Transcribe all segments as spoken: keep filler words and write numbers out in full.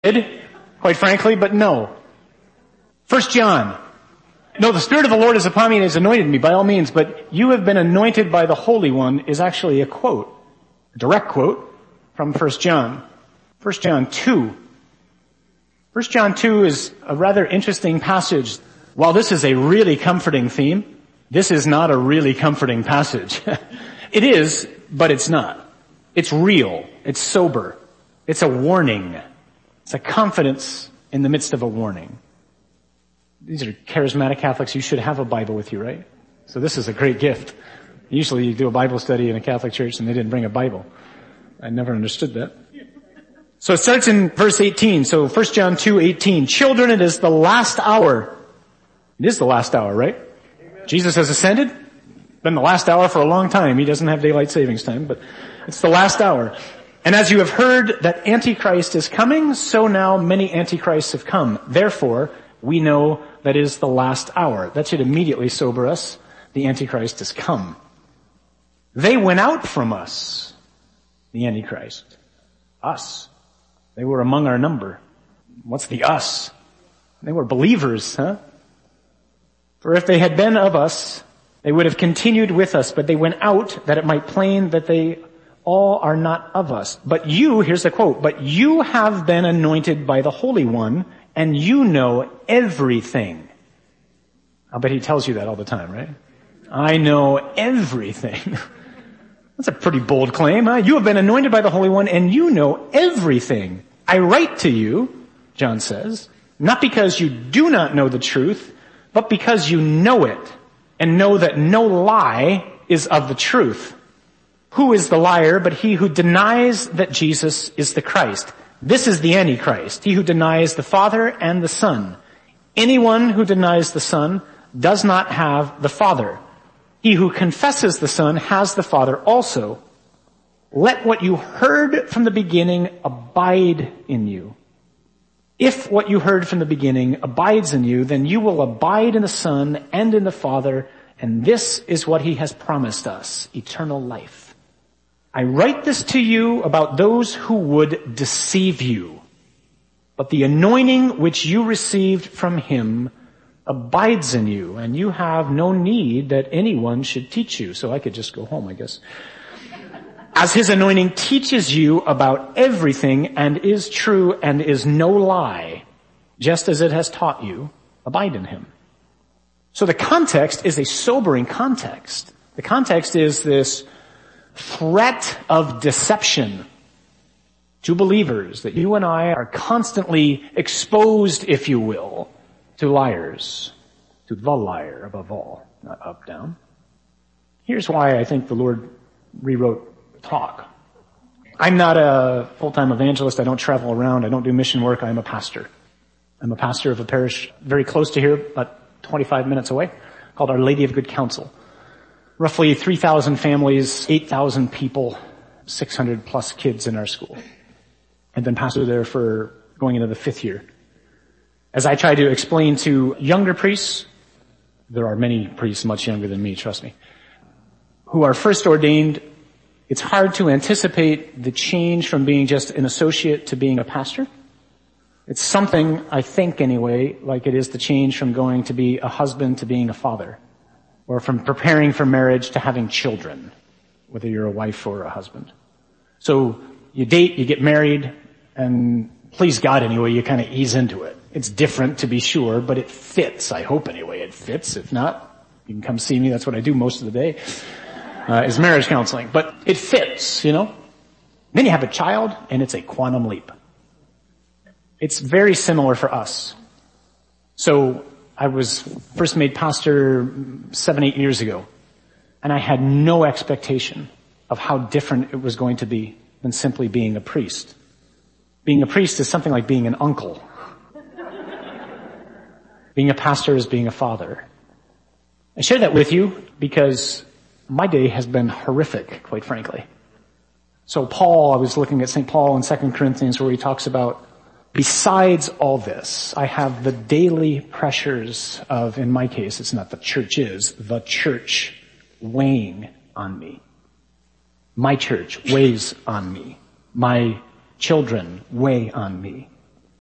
quite frankly, but no. First John. No, the Spirit of the Lord is upon me and has anointed me, by all means, but you have been anointed by the Holy One is actually a quote, a direct quote from First John. First John two. First John two is a rather interesting passage. While this is a really comforting theme, this is not a really comforting passage. It is, but it's not. It's real. It's sober. It's a warning. It's a confidence in the midst of a warning. These are charismatic Catholics. You should have a Bible with you, right? So this is a great gift. Usually you do a Bible study in a Catholic church and they didn't bring a Bible. I never understood that. So it starts in verse eighteen. So First John two eighteen. Children, it is the last hour. It is the last hour, right? Amen. Jesus has ascended. Been the last hour for a long time. He doesn't have daylight savings time, but it's the last hour. And as you have heard that Antichrist is coming, so now many Antichrists have come. Therefore, we know that it is the last hour. That should immediately sober us. The Antichrist has come. They went out from us, the Antichrist. Us. They were among our number. What's the us? They were believers, huh? For if they had been of us, they would have continued with us, but they went out that it might plain that they all are not of us. But you, here's the quote, but you have been anointed by the Holy One, and you know everything. I bet he tells you that all the time, right? I know everything. That's a pretty bold claim, huh? You have been anointed by the Holy One, and you know everything. I write to you, John says, not because you do not know the truth, but because you know it, and know that no lie is of the truth. Who is the liar but he who denies that Jesus is the Christ? This is the Antichrist, he who denies the Father and the Son. Anyone who denies the Son does not have the Father. He who confesses the Son has the Father also. Let what you heard from the beginning abide in you. If what you heard from the beginning abides in you, then you will abide in the Son and in the Father, and this is what he has promised us, eternal life. I write this to you about those who would deceive you, but the anointing which you received from him abides in you, and you have no need that anyone should teach you. So I could just go home, I guess. As his anointing teaches you about everything and is true and is no lie, just as it has taught you, abide in him. So the context is a sobering context. The context is this threat of deception to believers, that you and I are constantly exposed, if you will, to liars, to the liar above all, not up, down. Here's why I think the Lord rewrote talk. I'm not a full-time evangelist. I don't travel around. I don't do mission work. I'm a pastor. I'm a pastor of a parish very close to here, about twenty-five minutes away, called Our Lady of Good Counsel. Roughly three thousand families, eight thousand people, six hundred plus kids in our school. I've been pastor there for going into the fifth year. As I try to explain to younger priests, there are many priests much younger than me, trust me, who are first ordained, it's hard to anticipate the change from being just an associate to being a pastor. It's something, I think anyway, like it is the change from going to be a husband to being a father, or from preparing for marriage to having children, whether you're a wife or a husband. So you date, you get married, and please God anyway, you kind of ease into it. It's different to be sure, but it fits. I hope anyway it fits. If not, you can come see me. That's what I do most of the day. Uh, is marriage counseling, but it fits, you know. Then you have a child, and it's a quantum leap. It's very similar for us. So I was first made pastor seven, eight years ago, and I had no expectation of how different it was going to be than simply being a priest. Being a priest is something like being an uncle. Being a pastor is being a father. I share that with you because my day has been horrific, quite frankly. So Paul, I was looking at Saint Paul in Second Corinthians where he talks about, besides all this, I have the daily pressures of, in my case, it's not the church is, the church weighing on me. My church weighs on me. My children weigh on me.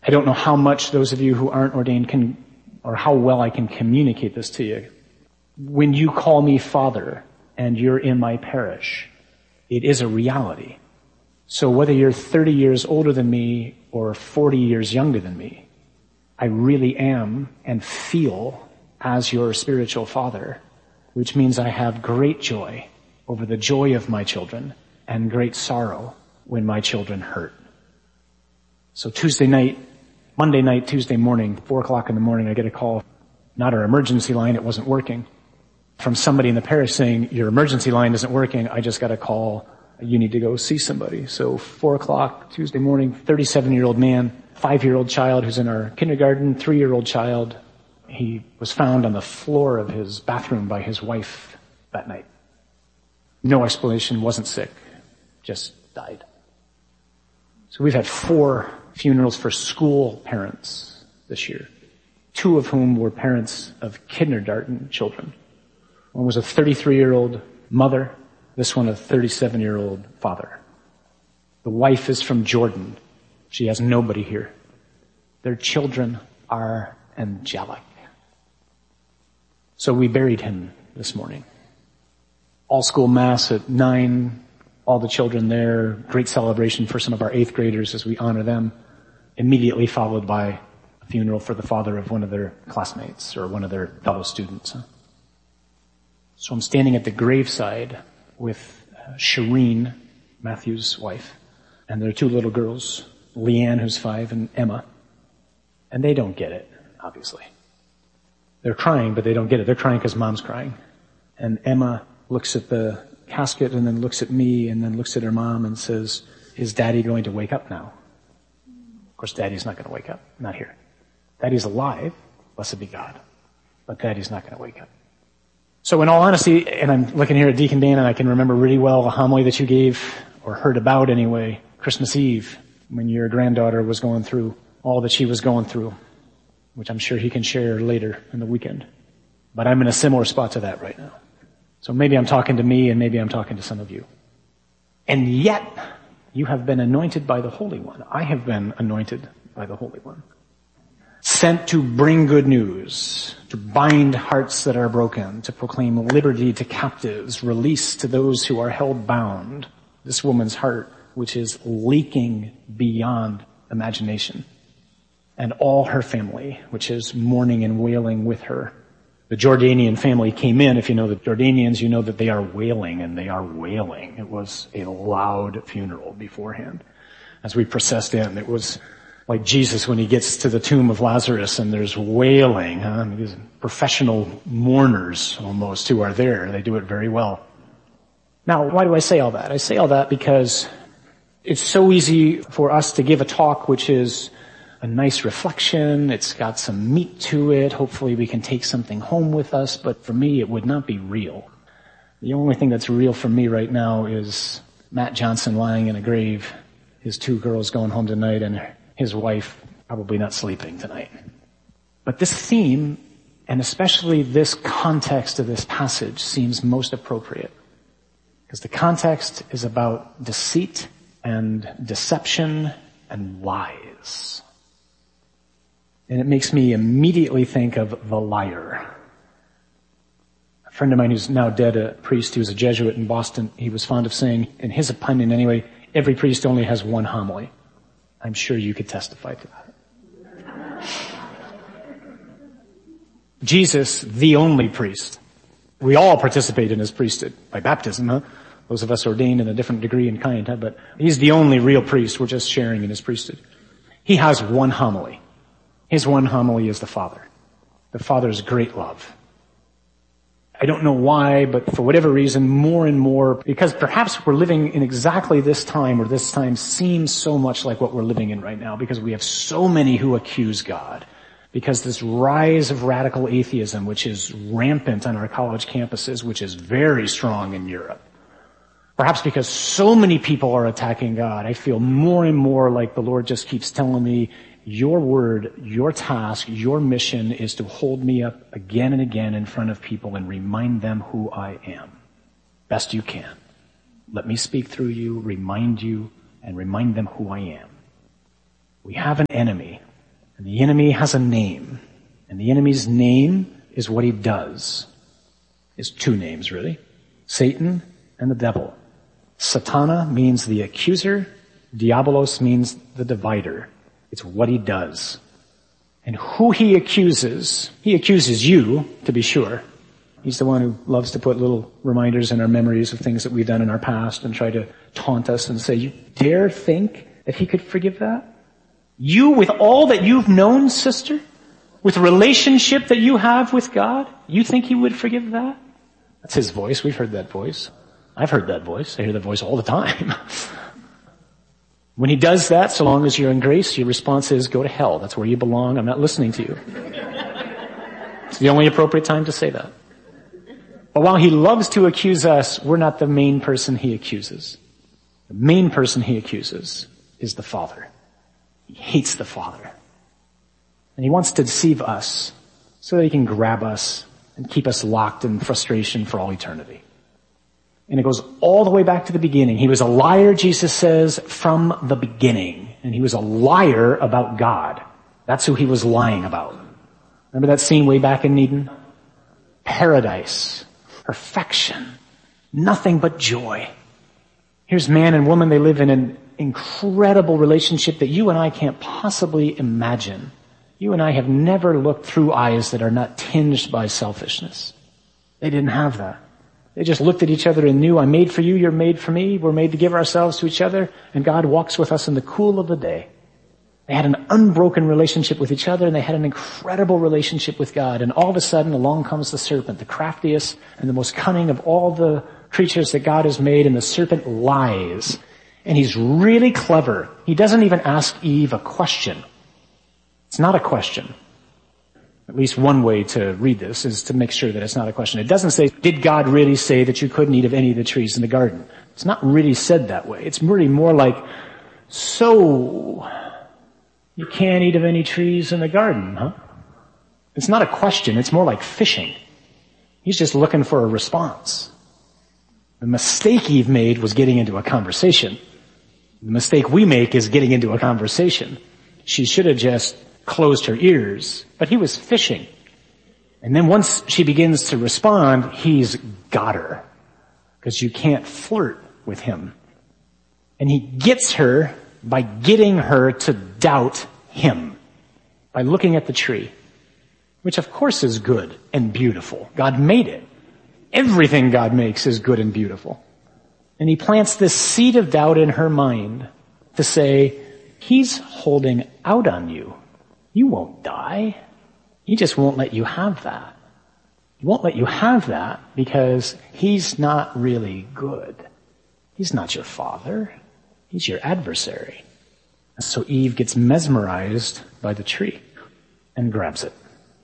I don't know how much those of you who aren't ordained can, or how well I can communicate this to you. When you call me Father and you're in my parish, it is a reality. So whether you're thirty years older than me or forty years younger than me, I really am and feel as your spiritual father, which means I have great joy over the joy of my children and great sorrow when my children hurt. So Tuesday night, Monday night, Tuesday morning, four o'clock in the morning, I get a call, not our emergency line, it wasn't working, from somebody in the parish saying, your emergency line isn't working, I just got a call, you need to go see somebody. So four o'clock Tuesday morning, thirty-seven-year-old man, five-year-old child who's in our kindergarten, three-year-old child. He was found on the floor of his bathroom by his wife that night. No explanation, wasn't sick, just died. So we've had four funerals for school parents this year, two of whom were parents of kindergarten children. One was a thirty-three-year-old mother, this one a thirty-seven-year-old father. The wife is from Jordan. She has nobody here. Their children are angelic. So we buried him this morning. All school mass at nine, all the children there, great celebration for some of our eighth graders as we honor them, immediately followed by a funeral for the father of one of their classmates or one of their fellow students. So I'm standing at the graveside with Shireen, Matthew's wife, and their two little girls, Leanne, who's five, and Emma. And they don't get it, obviously. They're crying, but they don't get it. They're crying because mom's crying. And Emma looks at the casket and then looks at me and then looks at her mom and says, is Daddy going to wake up now? Of course, Daddy's not going to wake up. Not here. Daddy's alive, blessed be God. But Daddy's not going to wake up. So in all honesty, and I'm looking here at Deacon Dan, and I can remember really well a homily that you gave, or heard about anyway, Christmas Eve, when your granddaughter was going through all that she was going through, which I'm sure he can share later in the weekend. But I'm in a similar spot to that right now. So maybe I'm talking to me, and maybe I'm talking to some of you. And yet, you have been anointed by the Holy One. I have been anointed by the Holy One. Sent to bring good news, to bind hearts that are broken, to proclaim liberty to captives, release to those who are held bound. This woman's heart, which is leaking beyond imagination. And all her family, which is mourning and wailing with her. The Jordanian family came in. If you know the Jordanians, you know that they are wailing, and they are wailing. It was a loud funeral beforehand. As we processed in, it was like Jesus when he gets to the tomb of Lazarus and there's wailing. Huh? I mean, these professional mourners almost who are there. They do it very well. Now, why do I say all that? I say all that because it's so easy for us to give a talk which is a nice reflection. It's got some meat to it. Hopefully we can take something home with us. But for me, it would not be real. The only thing that's real for me right now is Matt Johnson lying in a grave, his two girls going home tonight, and his wife probably not sleeping tonight. But this theme, and especially this context of this passage, seems most appropriate. Because the context is about deceit and deception and lies. And it makes me immediately think of the liar. A friend of mine who's now dead, a priest who was a Jesuit in Boston, he was fond of saying, in his opinion anyway, every priest only has one homily. I'm sure you could testify to that. Jesus, the only priest. We all participate in his priesthood by baptism, huh? Those of us ordained in a different degree and kind, huh? But he's the only real priest. We're just sharing in his priesthood. He has one homily. His one homily is the Father. The Father's great love. I don't know why, but for whatever reason, more and more, because perhaps we're living in exactly this time, or this time seems so much like what we're living in right now, because we have so many who accuse God. Because this rise of radical atheism, which is rampant on our college campuses, which is very strong in Europe. Perhaps because so many people are attacking God, I feel more and more like the Lord just keeps telling me, your word, your task, your mission is to hold me up again and again in front of people and remind them who I am. Best you can. Let me speak through you, remind you, and remind them who I am. We have an enemy And the enemy has a name. And the enemy's name is what he does. It's two names, really. Satan and the devil. Satana means the accuser. Diabolos means the divider. It's what he does. And who he accuses, he accuses you, to be sure. He's the one who loves to put little reminders in our memories of things that we've done in our past and try to taunt us and say, you dare think that he could forgive that? You, with all that you've known, sister, with the relationship that you have with God, you think he would forgive that? That's his voice. We've heard that voice. I've heard that voice. I hear that voice all the time. When he does that, so long as you're in grace, your response is, go to hell. That's where you belong. I'm not listening to you. It's the only appropriate time to say that. But while he loves to accuse us, we're not the main person he accuses. The main person he accuses is the Father. He hates the Father. And he wants to deceive us so that he can grab us and keep us locked in frustration for all eternity. And it goes all the way back to the beginning. He was a liar, Jesus says, from the beginning. And he was a liar about God. That's who he was lying about. Remember that scene way back in Eden? Paradise. Perfection. Nothing but joy. Here's man and woman. They live in an incredible relationship that you and I can't possibly imagine. You and I have never looked through eyes that are not tinged by selfishness. They didn't have that. They just looked at each other and knew, I'm made for you, you're made for me. We're made to give ourselves to each other, and God walks with us in the cool of the day. They had an unbroken relationship with each other, and they had an incredible relationship with God. And all of a sudden, along comes the serpent, the craftiest and the most cunning of all the creatures that God has made, and the serpent lies. And he's really clever. He doesn't even ask Eve a question. It's not a question. At least one way to read this is to make sure that it's not a question. It doesn't say, did God really say that you couldn't eat of any of the trees in the garden? It's not really said that way. It's really more like, so, you can't eat of any trees in the garden, huh? It's not a question. It's more like fishing. He's just looking for a response. The mistake Eve made was getting into a conversation. The mistake we make is getting into a conversation. She should have just closed her ears, but he was fishing. And then once she begins to respond, he's got her. Because you can't flirt with him. And he gets her by getting her to doubt him. By looking at the tree. Which of course is good and beautiful. God made it. Everything God makes is good and beautiful. And he plants this seed of doubt in her mind to say, he's holding out on you. You won't die. He just won't let you have that. He won't let you have that because he's not really good. He's not your father. He's your adversary. And so Eve gets mesmerized by the tree and grabs it.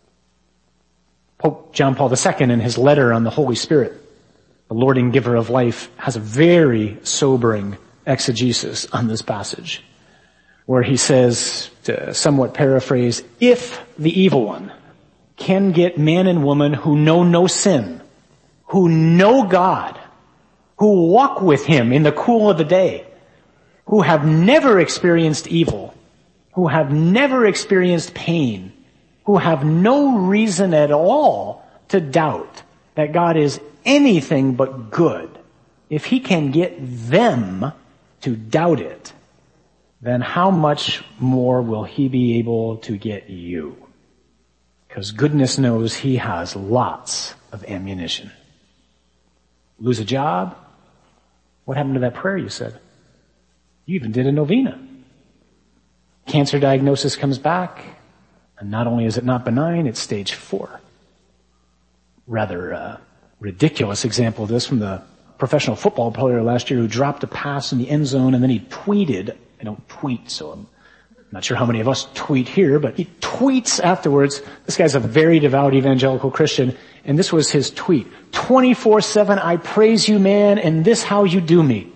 Pope John Paul the Second, in his letter on the Holy Spirit, the Lord and giver of life, has a very sobering exegesis on this passage, where he says, to somewhat paraphrase, if the evil one can get man and woman who know no sin, who know God, who walk with him in the cool of the day, who have never experienced evil, who have never experienced pain, who have no reason at all to doubt that God is anything but good, if he can get them to doubt it, then how much more will he be able to get you? Because goodness knows he has lots of ammunition. Lose a job? What happened to that prayer you said? You even did a novena. Cancer diagnosis comes back, and not only is it not benign, it's stage four. Rather uh, ridiculous example of this from the professional football player last year who dropped a pass in the end zone, and then he tweeted, I don't tweet, so I'm not sure how many of us tweet here, but he tweets afterwards. This guy's a very devout evangelical Christian, and this was his tweet. twenty-four seven, I praise you, man, and this how you do me.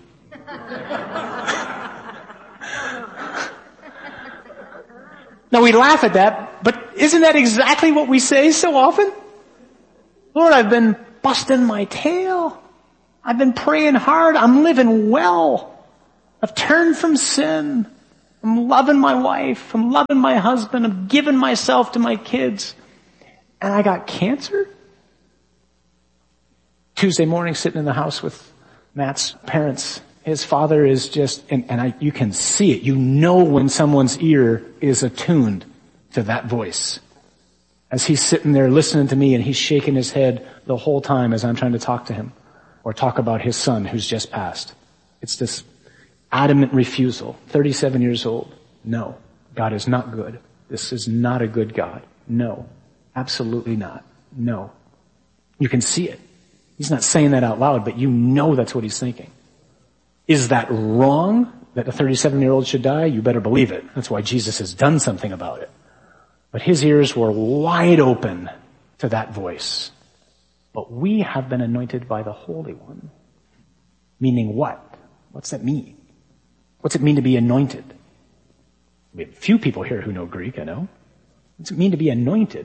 Now we laugh at that, but isn't that exactly what we say so often? Lord, I've been busting my tail. I've been praying hard. I'm living well. I've turned from sin. I'm loving my wife. I'm loving my husband. I'm giving myself to my kids. And I got cancer? Tuesday morning, sitting in the house with Matt's parents. His father is just, and, and I, you can see it. You know when someone's ear is attuned to that voice. As he's sitting there listening to me and he's shaking his head the whole time as I'm trying to talk to him or talk about his son who's just passed. It's this adamant refusal. thirty-seven years old. No, God is not good. This is not a good God. No, absolutely not. No. You can see it. He's not saying that out loud, but you know that's what he's thinking. Is that wrong that a thirty-seven-year-old should die? You better believe it. That's why Jesus has done something about it. But his ears were wide open to that voice. But we have been anointed by the Holy One. Meaning what? What's that mean? What's it mean to be anointed? We have few people here who know Greek, I know. What's it mean to be anointed?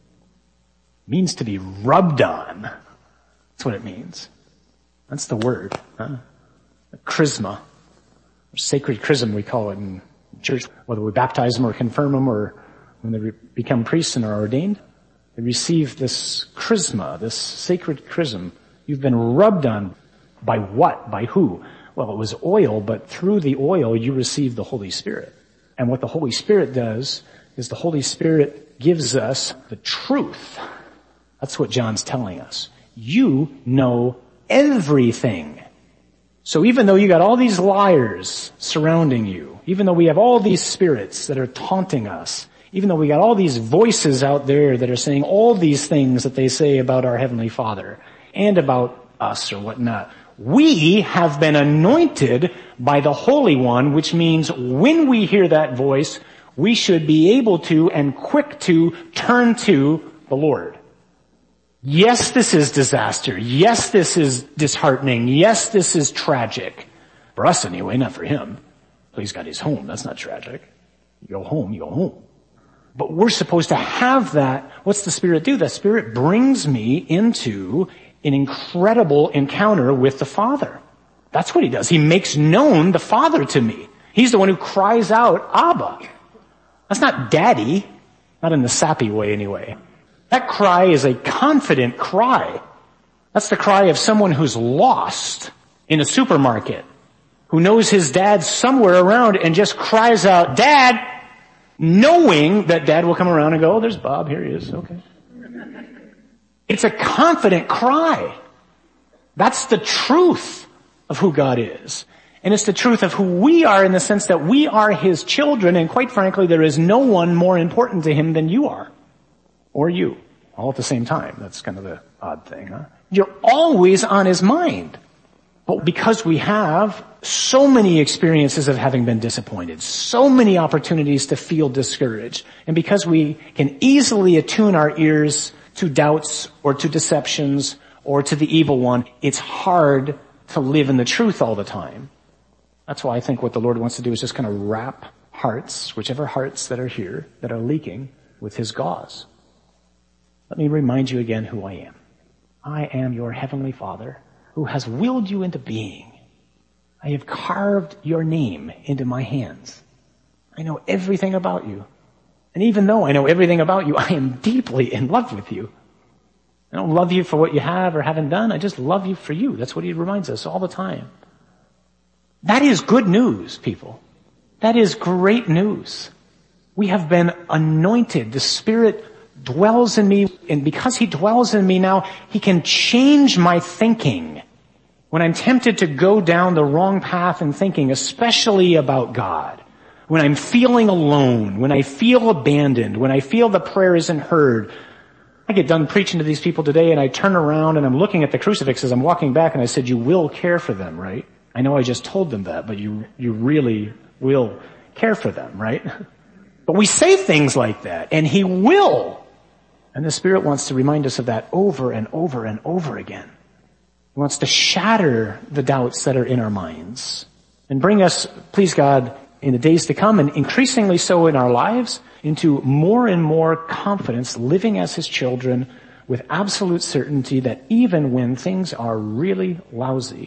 It means to be rubbed on. That's what it means. That's the word. Huh? A chrisma. Or sacred chrism, we call it in church. Whether we baptize them or confirm them or when they become priests and are ordained, they receive this chrisma, this sacred chrism. You've been rubbed on by what? By who? Well, it was oil, but through the oil you receive the Holy Spirit. And what the Holy Spirit does is the Holy Spirit gives us the truth. That's what John's telling us. You know everything. So even though you got all these liars surrounding you, even though we have all these spirits that are taunting us, even though we got all these voices out there that are saying all these things that they say about our Heavenly Father and about us or whatnot, we have been anointed by the Holy One, which means when we hear that voice, we should be able to and quick to turn to the Lord. Yes, this is disaster. Yes, this is disheartening. Yes, this is tragic. For us anyway, not for him. He's got his home. That's not tragic. You go home, you go home. But we're supposed to have that. What's the Spirit do? The Spirit brings me into an incredible encounter with the Father. That's what he does. He makes known the Father to me. He's the one who cries out, Abba. That's not daddy. Not in the sappy way anyway. That cry is a confident cry. That's the cry of someone who's lost in a supermarket, who knows his dad's somewhere around and just cries out, Dad, knowing that Dad will come around and go, oh, there's Bob, here he is, okay. It's a confident cry. That's the truth of who God is. And it's the truth of who we are in the sense that we are his children, and quite frankly, there is no one more important to him than you are. Or you, all at the same time. That's kind of the odd thing, huh? You're always on his mind. But because we have so many experiences of having been disappointed, so many opportunities to feel discouraged, and because we can easily attune our ears to doubts or to deceptions or to the evil one, it's hard to live in the truth all the time. That's why I think what the Lord wants to do is just kind of wrap hearts, whichever hearts that are here, that are leaking, with his gauze. Let me remind you again who I am. I am your Heavenly Father who has willed you into being. I have carved your name into my hands. I know everything about you. And even though I know everything about you, I am deeply in love with you. I don't love you for what you have or haven't done. I just love you for you. That's what he reminds us all the time. That is good news, people. That is great news. We have been anointed. The Spirit dwells in me, and because he dwells in me now, he can change my thinking. When I'm tempted to go down the wrong path in thinking, especially about God, when I'm feeling alone, when I feel abandoned, when I feel the prayer isn't heard, I get done preaching to these people today and I turn around and I'm looking at the crucifix as I'm walking back and I said, you will care for them, right? I know I just told them that, but you, you really will care for them, right? But we say things like that, and he will. And the Spirit wants to remind us of that over and over and over again. He wants to shatter the doubts that are in our minds and bring us, please God, in the days to come, and increasingly so in our lives, into more and more confidence, living as his children with absolute certainty that even when things are really lousy,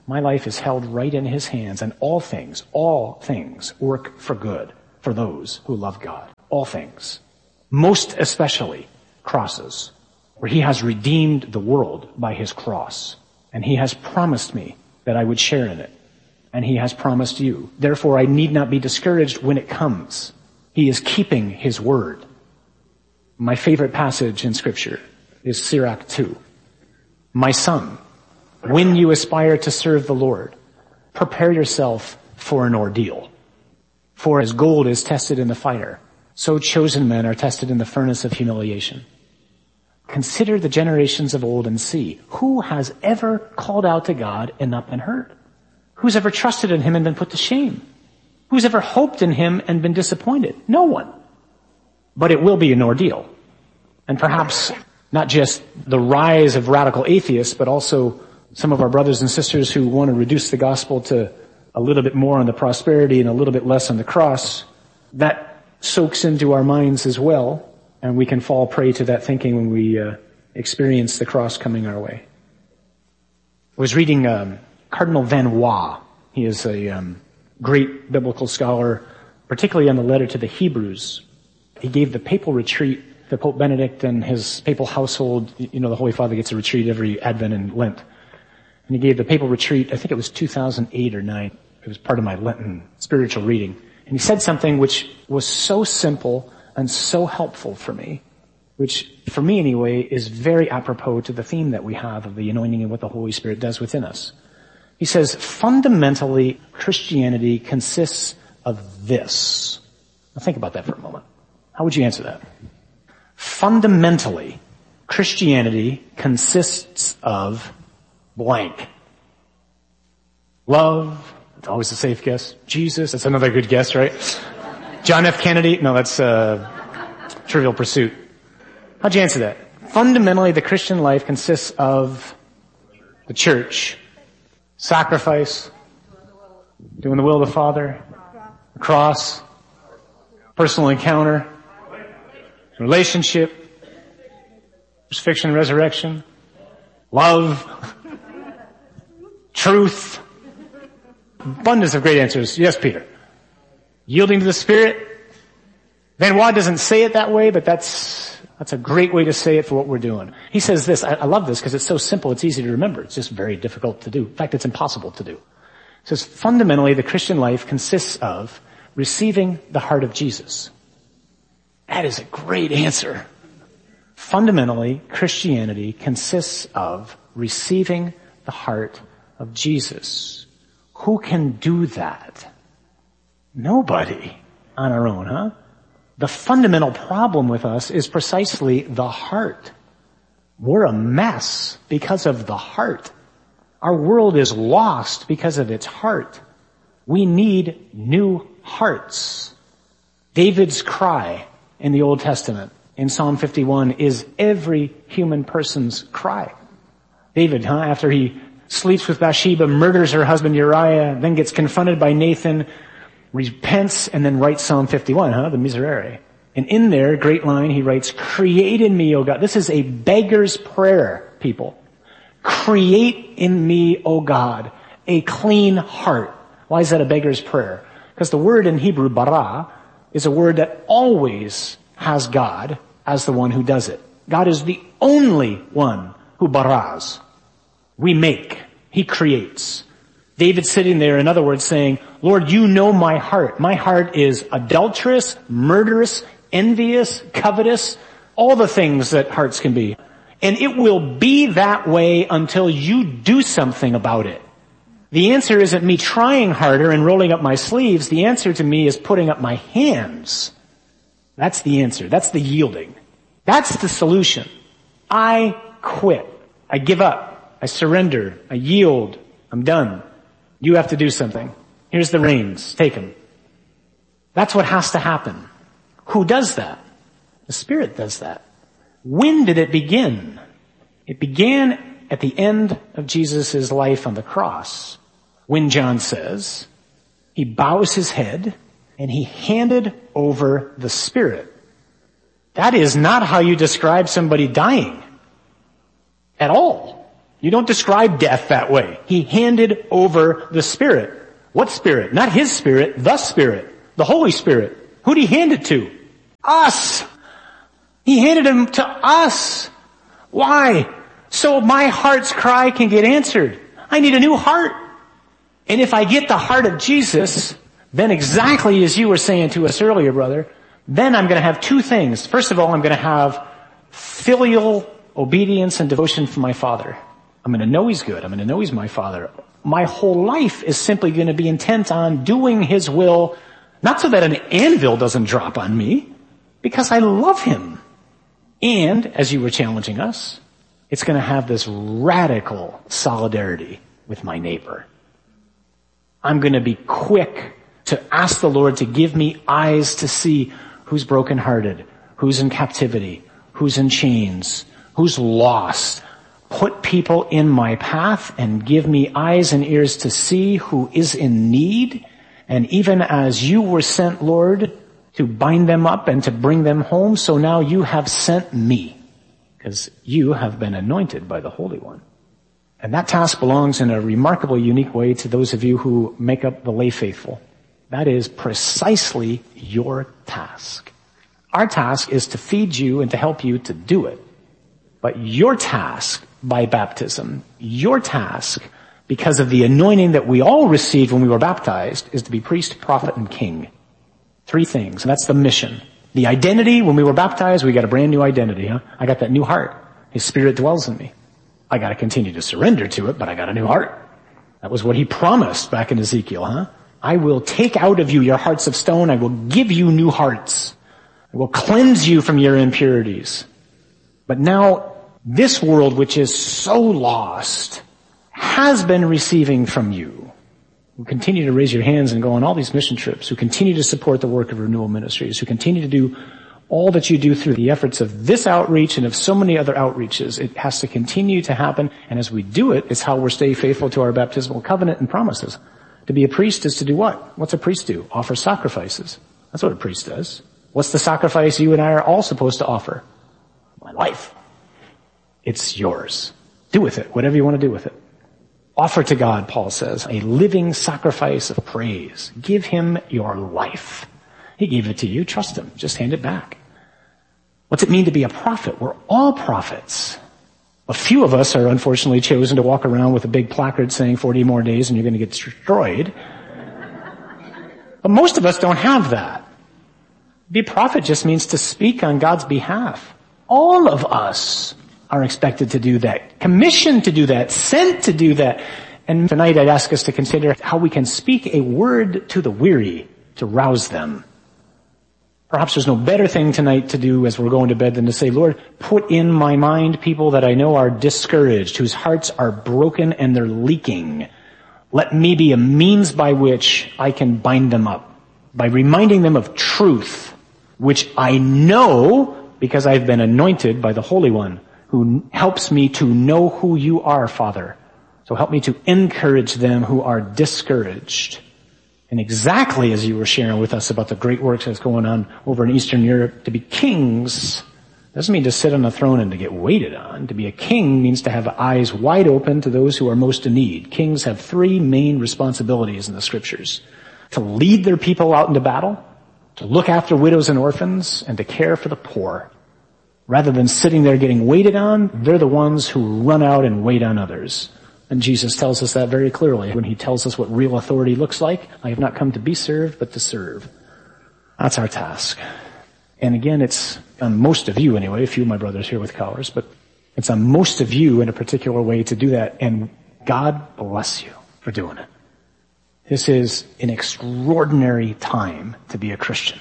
My life is held right in his hands, and all things, all things work for good for those who love God. All things. Most especially crosses, where he has redeemed the world by his cross. And he has promised me that I would share in it. And he has promised you. Therefore, I need not be discouraged when it comes. He is keeping his word. My favorite passage in Scripture is Sirach two. My son, when you aspire to serve the Lord, prepare yourself for an ordeal. For as gold is tested in the fire, so chosen men are tested in the furnace of humiliation. Consider the generations of old and see, who has ever called out to God and not been heard? Who's ever trusted in him and been put to shame? Who's ever hoped in him and been disappointed? No one. But it will be an ordeal. And perhaps not just the rise of radical atheists, but also some of our brothers and sisters who want to reduce the gospel to a little bit more on the prosperity and a little bit less on the cross. That soaks into our minds as well, and we can fall prey to that thinking when we uh, experience the cross coming our way. I was reading um, Cardinal Vanois. He is a um, great biblical scholar, particularly on the letter to the Hebrews. He gave the papal retreat, the Pope Benedict and his papal household. You know, the Holy Father gets a retreat every Advent and Lent. And he gave the papal retreat, I think it was two thousand eight or nine. It was part of my Lenten spiritual reading. And he said something which was so simple and so helpful for me, which for me anyway is very apropos to the theme that we have of the anointing and what the Holy Spirit does within us. He says, fundamentally, Christianity consists of this. Now think about that for a moment. How would you answer that? Fundamentally, Christianity consists of blank. Love, it's always a safe guess. Jesus, that's another good guess, right? John F. Kennedy, no, that's uh, Trivial Pursuit. How'd you answer that? Fundamentally, the Christian life consists of the church, sacrifice, doing the will of the Father, the cross, personal encounter, relationship, crucifixion, resurrection, love, truth. Abundance of great answers. Yes, Peter. Yielding to the Spirit. Vanois doesn't say it that way, but that's that's a great way to say it for what we're doing. He says this, I, I love this because it's so simple, it's easy to remember. It's just very difficult to do. In fact, it's impossible to do. It says, fundamentally, the Christian life consists of receiving the heart of Jesus. That is a great answer. Fundamentally, Christianity consists of receiving the heart of Jesus. Who can do that? Nobody on our own, huh? The fundamental problem with us is precisely the heart. We're a mess because of the heart. Our world is lost because of its heart. We need new hearts. David's cry in the Old Testament, in Psalm fifty-one, is every human person's cry. David, huh, after he sleeps with Bathsheba, murders her husband Uriah, then gets confronted by Nathan, repents, and then writes Psalm fifty-one, huh, the Miserere. And in there, great line, he writes, create in me, O God. This is a beggar's prayer, people. Create in me, O God, a clean heart. Why is that a beggar's prayer? Because the word in Hebrew, bara, is a word that always has God as the one who does it. God is the only one who baras. We make. He creates. David's sitting there, in other words, saying, Lord, you know my heart. My heart is adulterous, murderous, envious, covetous, all the things that hearts can be. And it will be that way until you do something about it. The answer isn't me trying harder and rolling up my sleeves. The answer to me is putting up my hands. That's the answer. That's the yielding. That's the solution. I quit. I give up. I surrender. I yield. I'm done. You have to do something. Here's the reins. Take them. That's what has to happen. Who does that? The Spirit does that. When did it begin? It began at the end of Jesus' life on the cross, when John says, he bows his head and he handed over the Spirit. That is not how you describe somebody dying at all. You don't describe death that way. He handed over the Spirit. What Spirit? Not his Spirit, the Spirit. The Holy Spirit. Who did he hand it to? Us. He handed him to us. Why? So my heart's cry can get answered. I need a new heart. And if I get the heart of Jesus, then exactly as you were saying to us earlier, brother, then I'm going to have two things. First of all, I'm going to have filial obedience and devotion for my Father. I'm going to know He's good. I'm going to know He's my Father. My whole life is simply going to be intent on doing His will, not so that an anvil doesn't drop on me, because I love Him. And, as you were challenging us, it's going to have this radical solidarity with my neighbor. I'm going to be quick to ask the Lord to give me eyes to see who's brokenhearted, who's in captivity, who's in chains, who's lost. Put people in my path and give me eyes and ears to see who is in need. And even as you were sent, Lord, to bind them up and to bring them home, so now you have sent me, because you have been anointed by the Holy One. And that task belongs in a remarkably unique way to those of you who make up the lay faithful. That is precisely your task. Our task is to feed you and to help you to do it. But your task by baptism, your task because of the anointing that we all received when we were baptized, is to be priest, prophet, and king. Three things, and that's the mission. The identity, when we were baptized, we got a brand new identity, huh? I got that new heart. His Spirit dwells in me. I got to continue to surrender to it, but I got a new heart. That was what He promised back in Ezekiel, huh? I will take out of you your hearts of stone. I will give you new hearts. I will cleanse you from your impurities. But now, this world, which is so lost, has been receiving from you, who continue to raise your hands and go on all these mission trips, who continue to support the work of Renewal Ministries, who continue to do all that you do through the efforts of this outreach and of so many other outreaches. It has to continue to happen, and as we do it, it's how we're staying faithful to our baptismal covenant and promises. To be a priest is to do what? What's a priest do? Offer sacrifices. That's what a priest does. What's the sacrifice you and I are all supposed to offer? My life. It's yours. Do with it whatever you want to do with it. Offer to God, Paul says, a living sacrifice of praise. Give Him your life. He gave it to you. Trust Him. Just hand it back. What's it mean to be a prophet? We're all prophets. A few of us are unfortunately chosen to walk around with a big placard saying forty more days and you're going to get destroyed. But most of us don't have that. Be a prophet just means to speak on God's behalf. All of us are expected to do that, commissioned to do that, sent to do that. And tonight I'd ask us to consider how we can speak a word to the weary to rouse them. Perhaps there's no better thing tonight to do as we're going to bed than to say, Lord, put in my mind people that I know are discouraged, whose hearts are broken and they're leaking. Let me be a means by which I can bind them up, by reminding them of truth, which I know because I've been anointed by the Holy One, who helps me to know who you are, Father. So help me to encourage them who are discouraged. And exactly as you were sharing with us about the great work that's going on over in Eastern Europe, to be kings doesn't mean to sit on a throne and to get waited on. To be a king means to have eyes wide open to those who are most in need. Kings have three main responsibilities in the scriptures: to lead their people out into battle, to look after widows and orphans, and to care for the poor. Rather than sitting there getting waited on, they're the ones who run out and wait on others. And Jesus tells us that very clearly when He tells us what real authority looks like. I have not come to be served, but to serve. That's our task. And again, it's on most of you anyway, a few of my brothers here with collars, but it's on most of you in a particular way to do that. And God bless you for doing it. This is an extraordinary time to be a Christian.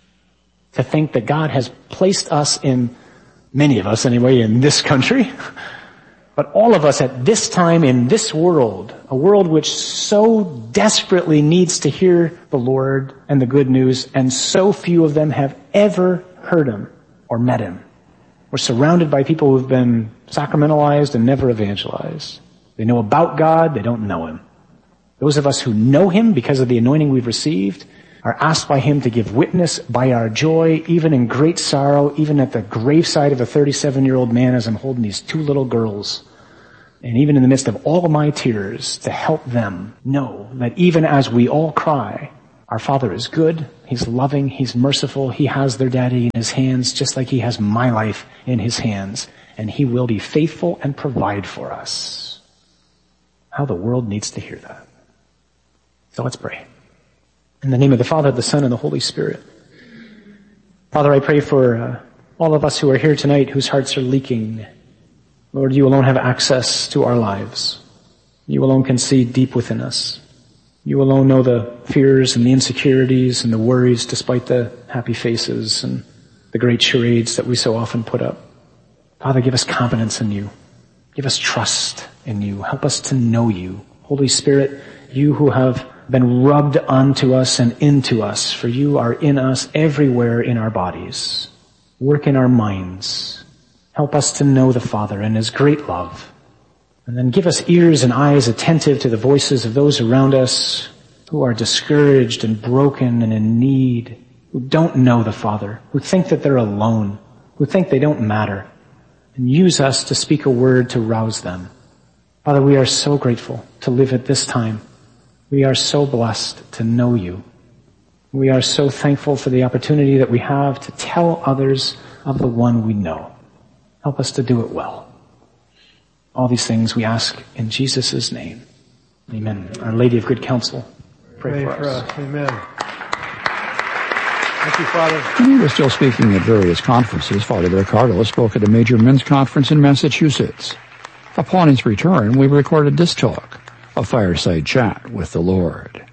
To think that God has placed us in, many of us anyway, in this country, but all of us at this time in this world, a world which so desperately needs to hear the Lord and the good news, and so few of them have ever heard Him or met Him. We're surrounded by people who've been sacramentalized and never evangelized. They know about God, they don't know Him. Those of us who know Him because of the anointing we've received are asked by Him to give witness by our joy, even in great sorrow, even at the graveside of a thirty-seven-year-old man as I'm holding these two little girls And even in the midst of all of my tears, to help them know that even as we all cry, our Father is good, He's loving, He's merciful, He has their daddy in His hands just like He has my life in His hands. And He will be faithful and provide for us. How the world needs to hear that. So let's pray. In the name of the Father, the Son, and the Holy Spirit. Father, I pray for uh, all of us who are here tonight whose hearts are leaking. Lord, you alone have access to our lives. You alone can see deep within us. You alone know the fears and the insecurities and the worries despite the happy faces and the great charades that we so often put up. Father, give us confidence in you. Give us trust in you. Help us to know you. Holy Spirit, you who have been rubbed onto us and into us, for you are in us everywhere in our bodies. Work in our minds. Help us to know the Father and His great love. And then give us ears and eyes attentive to the voices of those around us who are discouraged and broken and in need, who don't know the Father, who think that they're alone, who think they don't matter. And use us to speak a word to rouse them. Father, we are so grateful to live at this time. We are so blessed to know you. We are so thankful for the opportunity that we have to tell others of the one we know. Help us to do it well. All these things we ask in Jesus' name. Amen. Our Lady of Good Counsel, pray, pray for, for us. us. Amen. Thank you, Father. When he was still speaking at various conferences, Father Ricardo spoke at a major men's conference in Massachusetts. Upon his return, we recorded this talk, a fireside chat with the Lord.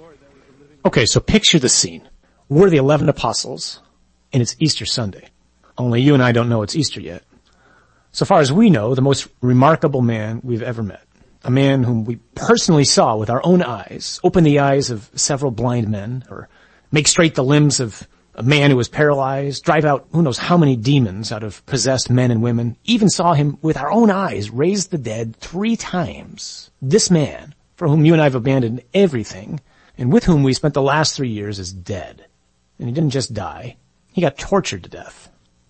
Okay, so picture the scene. We're the eleven apostles, and it's Easter Sunday. Only you and I don't know it's Easter yet. So far as we know, the most remarkable man we've ever met. A man whom we personally saw with our own eyes, open the eyes of several blind men, or make straight the limbs of a man who was paralyzed, drive out who knows how many demons out of possessed men and women, even saw him with our own eyes raise the dead three times. This man, for whom you and I have abandoned everything, and with whom we spent the last three years, is dead. And he didn't just die. He got tortured to death.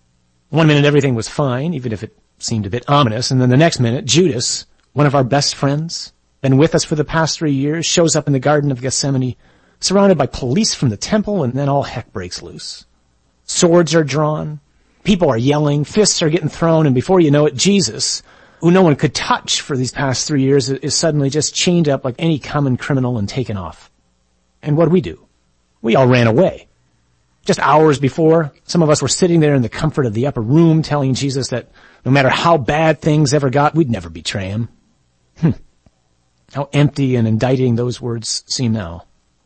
One minute everything was fine, even if it seemed a bit ominous, and then the next minute, Judas, one of our best friends, been with us for the past three years, shows up in the Garden of Gethsemane, surrounded by police from the temple, and then all heck breaks loose. Swords are drawn, people are yelling, fists are getting thrown, and before you know it, Jesus, who no one could touch for these past three years, is suddenly just chained up like any common criminal and taken off. And what do we do? We all ran away. Just hours before, some of us were sitting there in the comfort of the upper room telling Jesus that no matter how bad things ever got, we'd never betray him. Hmm. How empty and indicting those words seem now.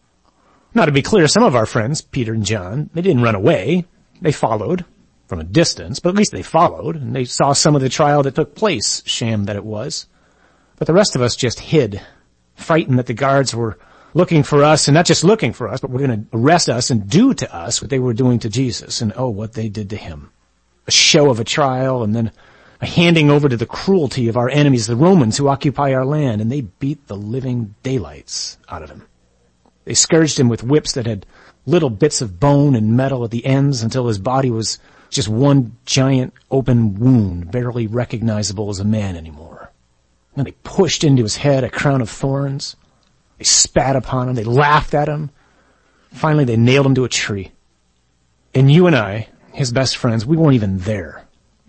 Now, to be clear, some of our friends, Peter and John, they didn't run away. They followed from a distance, but at least they followed, and they saw some of the trial that took place, sham that it was. But the rest of us just hid, frightened that the guards were looking for us, and not just looking for us, but were going to arrest us and do to us what they were doing to Jesus, and oh, what they did to him. A show of a trial, and then a handing over to the cruelty of our enemies, the Romans who occupy our land, and they beat the living daylights out of him. They scourged him with whips that had little bits of bone and metal at the ends until his body was just one giant open wound, barely recognizable as a man anymore. And they pushed into his head a crown of thorns. They spat upon him. They laughed at him. Finally, they nailed him to a tree. And you and I, his best friends, we weren't even there.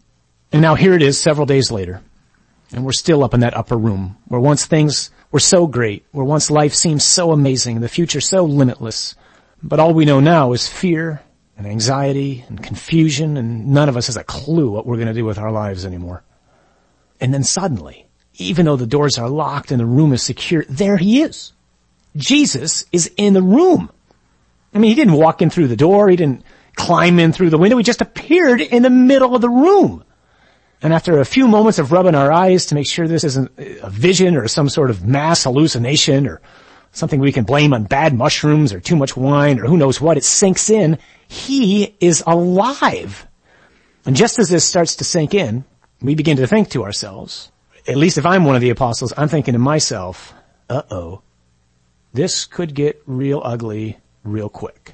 And now here it is several days later, and we're still up in that upper room where once things were so great, where once life seemed so amazing, the future so limitless. But all we know now is fear and anxiety and confusion, and none of us has a clue what we're going to do with our lives anymore. And then suddenly, even though the doors are locked and the room is secure, there he is. Jesus is in the room. I mean, he didn't walk in through the door. He didn't climb in through the window. He just appeared in the middle of the room. And after a few moments of rubbing our eyes to make sure this isn't a vision or some sort of mass hallucination or something we can blame on bad mushrooms or too much wine or who knows what, it sinks in. He is alive. And just as this starts to sink in, we begin to think to ourselves, at least if I'm one of the apostles, I'm thinking to myself, uh-oh, this could get real ugly real quick.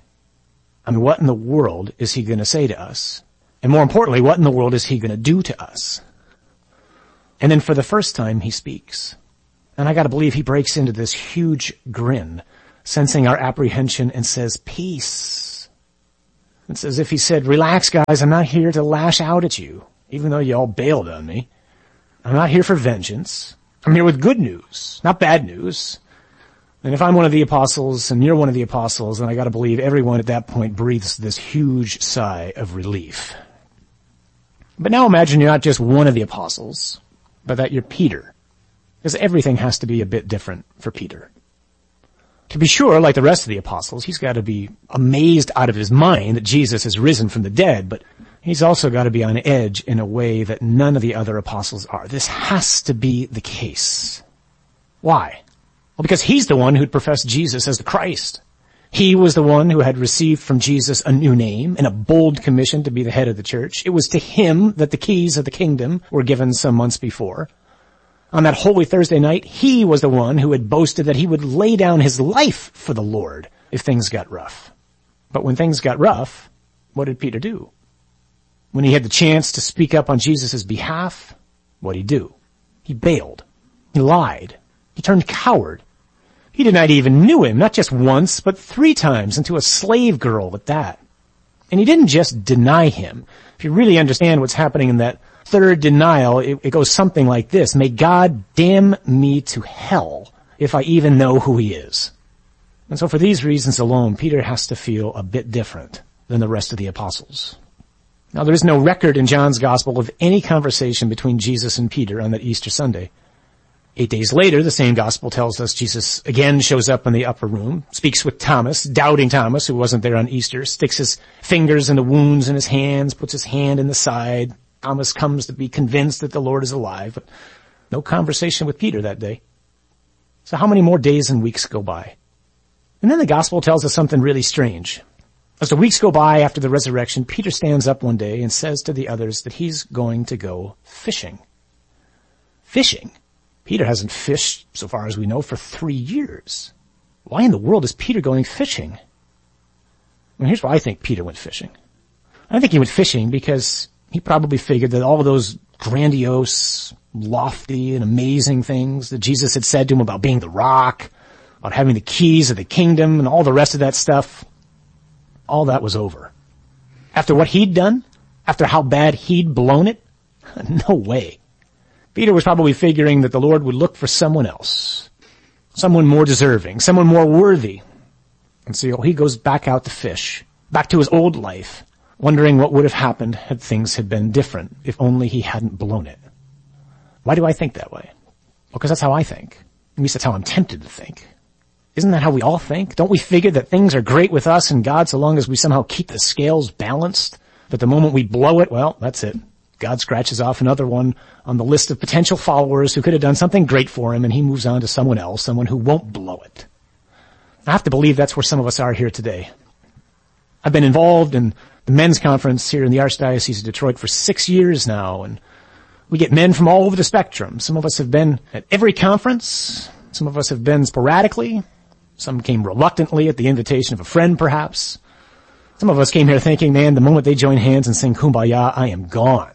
I mean, what in the world is he going to say to us? And more importantly, what in the world is he going to do to us? And then for the first time, he speaks. And I gotta believe he breaks into this huge grin, sensing our apprehension, and says, peace. It's as if he said, relax guys, I'm not here to lash out at you, even though you all bailed on me. I'm not here for vengeance. I'm here with good news, not bad news. And if I'm one of the apostles and you're one of the apostles, then I gotta believe everyone at that point breathes this huge sigh of relief. But now imagine you're not just one of the apostles, but that you're Peter. Because everything has to be a bit different for Peter. To be sure, like the rest of the apostles, he's got to be amazed out of his mind that Jesus has risen from the dead, but he's also got to be on edge in a way that none of the other apostles are. This has to be the case. Why? Well, because he's the one who'd professed Jesus as the Christ. He was the one who had received from Jesus a new name and a bold commission to be the head of the church. It was to him that the keys of the kingdom were given some months before. On that Holy Thursday night, he was the one who had boasted that he would lay down his life for the Lord if things got rough. But when things got rough, what did Peter do? When he had the chance to speak up on Jesus' behalf, what did he do? He bailed. He lied. He turned coward. He denied he even knew him, not just once, but three times, and to a slave girl at that. And he didn't just deny him. If you really understand what's happening in that third denial, it, it goes something like this. May God damn me to hell if I even know who he is. And so for these reasons alone, Peter has to feel a bit different than the rest of the apostles. Now there is no record in John's gospel of any conversation between Jesus and Peter on that Easter Sunday. Eight days later, the same gospel tells us Jesus again shows up in the upper room, speaks with Thomas, doubting Thomas, who wasn't there on Easter, sticks his fingers in the wounds in his hands, puts his hand in the side. Thomas comes to be convinced that the Lord is alive, but no conversation with Peter that day. So how many more days and weeks go by? And then the gospel tells us something really strange. As the weeks go by after the resurrection, Peter stands up one day and says to the others that he's going to go fishing. Fishing? Peter hasn't fished, so far as we know, for three years. Why in the world is Peter going fishing? Well, here's why I think Peter went fishing. I think he went fishing because he probably figured that all of those grandiose, lofty, and amazing things that Jesus had said to him about being the rock, about having the keys of the kingdom, and all the rest of that stuff, all that was over. After what he'd done, after how bad he'd blown it, no way. Peter was probably figuring that the Lord would look for someone else, someone more deserving, someone more worthy. And so he goes back out to fish, back to his old life, wondering what would have happened had things had been different, if only he hadn't blown it. Why do I think that way? Well, because that's how I think. At least that's how I'm tempted to think. Isn't that how we all think? Don't we figure that things are great with us and God so long as we somehow keep the scales balanced? But the moment we blow it, well, that's it. God scratches off another one on the list of potential followers who could have done something great for him, and he moves on to someone else, someone who won't blow it. I have to believe that's where some of us are here today. I've been involved in the men's conference here in the Archdiocese of Detroit for six years now, and we get men from all over the spectrum. Some of us have been at every conference. Some of us have been sporadically. Some came reluctantly at the invitation of a friend, perhaps. Some of us came here thinking, man, the moment they join hands and sing Kumbaya, I am gone.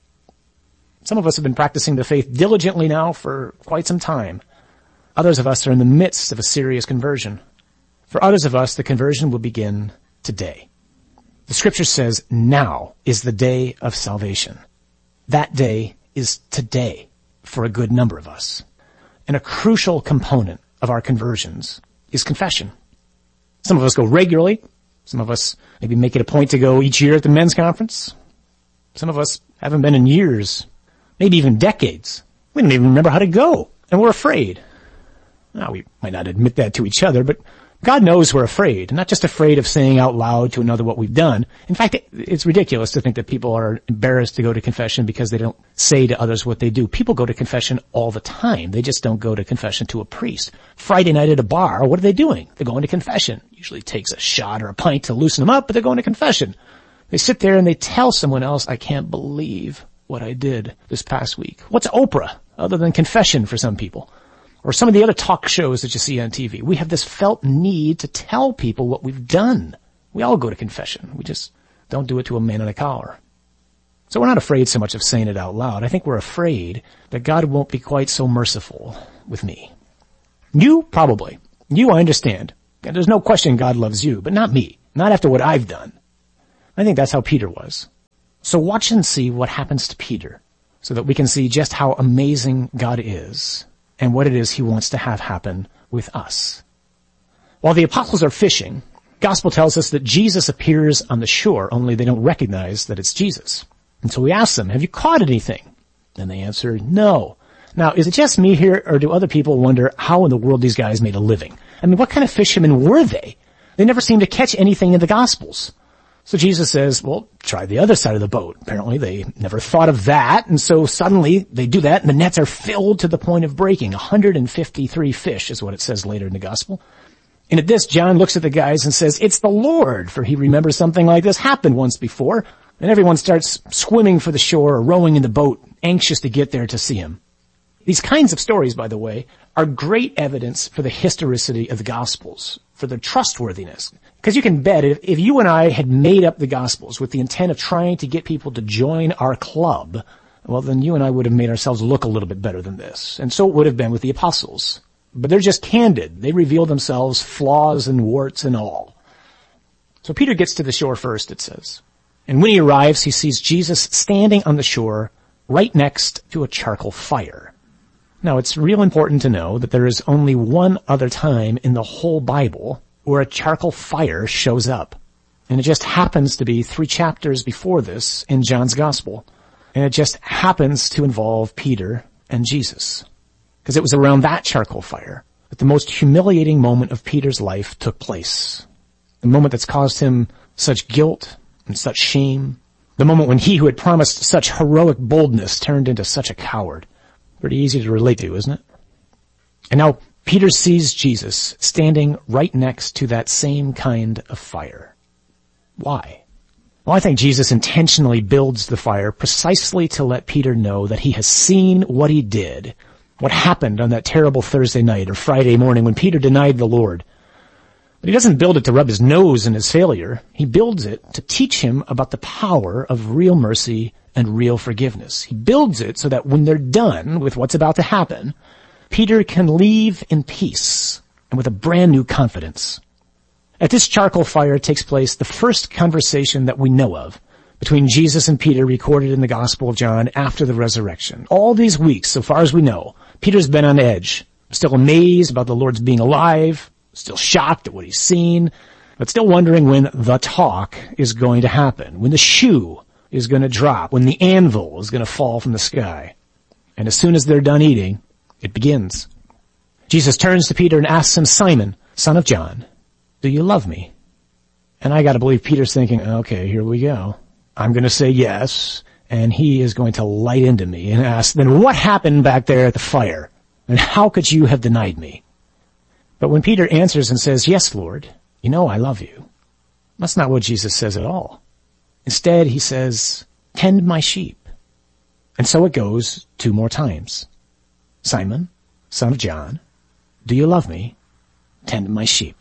Some of us have been practicing the faith diligently now for quite some time. Others of us are in the midst of a serious conversion. For others of us, the conversion will begin today. The scripture says, now is the day of salvation. That day is today for a good number of us. And a crucial component of our conversions is confession. Some of us go regularly. Some of us maybe make it a point to go each year at the men's conference. Some of us haven't been in years, maybe even decades. We don't even remember how to go, and we're afraid. Now, we might not admit that to each other, but God knows we're afraid, not just afraid of saying out loud to another what we've done. In fact, it's ridiculous to think that people are embarrassed to go to confession because they don't say to others what they do. People go to confession all the time. They just don't go to confession to a priest. Friday night at a bar, what are they doing? They're going to confession. Usually takes a shot or a pint to loosen them up, but they're going to confession. They sit there and they tell someone else, I can't believe what I did this past week. What's Oprah other than confession for some people? Or some of the other talk shows that you see on T V. We have this felt need to tell people what we've done. We all go to confession. We just don't do it to a man in a collar. So we're not afraid so much of saying it out loud. I think we're afraid that God won't be quite so merciful with me. You, probably. You, I understand. And there's no question God loves you, but not me. Not after what I've done. I think that's how Peter was. So watch and see what happens to Peter, so that we can see just how amazing God is and what it is he wants to have happen with us. While the apostles are fishing, Gospel tells us that Jesus appears on the shore, only they don't recognize that it's Jesus. And so we ask them, have you caught anything? And they answer, no. Now, is it just me here, or do other people wonder how in the world these guys made a living? I mean, what kind of fishermen were they? They never seem to catch anything in the Gospels. So Jesus says, well, try the other side of the boat. Apparently they never thought of that, and so suddenly they do that, and the nets are filled to the point of breaking. one hundred fifty-three fish is what it says later in the Gospel. And at this, John looks at the guys and says, it's the Lord, for he remembers something like this happened once before. And everyone starts swimming for the shore or rowing in the boat, anxious to get there to see him. These kinds of stories, by the way, are great evidence for the historicity of the Gospels, for their trustworthiness. Because you can bet if, if you and I had made up the Gospels with the intent of trying to get people to join our club, well, then you and I would have made ourselves look a little bit better than this. And so it would have been with the apostles. But they're just candid. They reveal themselves, flaws and warts and all. So Peter gets to the shore first, it says. And when he arrives, he sees Jesus standing on the shore right next to a charcoal fire. Now, it's real important to know that there is only one other time in the whole Bible where a charcoal fire shows up. And it just happens to be three chapters before this in John's Gospel. And it just happens to involve Peter and Jesus. Because it was around that charcoal fire that the most humiliating moment of Peter's life took place. The moment that's caused him such guilt and such shame. The moment when he who had promised such heroic boldness turned into such a coward. Pretty easy to relate to, isn't it? And now Peter sees Jesus standing right next to that same kind of fire. Why? Well, I think Jesus intentionally builds the fire precisely to let Peter know that he has seen what he did, what happened on that terrible Thursday night or Friday morning when Peter denied the Lord. But he doesn't build it to rub his nose in his failure. He builds it to teach him about the power of real mercy and real forgiveness. He builds it so that when they're done with what's about to happen, Peter can leave in peace and with a brand new confidence. At this charcoal fire takes place the first conversation that we know of between Jesus and Peter recorded in the Gospel of John after the resurrection. All these weeks, so far as we know, Peter's been on edge, still amazed about the Lord's being alive, still shocked at what he's seen, but still wondering when the talk is going to happen, when the shoe is going to drop, when the anvil is going to fall from the sky. And as soon as they're done eating, it begins. Jesus turns to Peter and asks him, Simon, son of John, do you love me? And I gotta believe Peter's thinking, okay, here we go. I'm going to say yes, and he is going to light into me and ask, then what happened back there at the fire? And how could you have denied me? But when Peter answers and says, yes, Lord, you know I love you, that's not what Jesus says at all. Instead, he says, tend my sheep. And so it goes two more times. Simon, son of John, do you love me? Tend my sheep.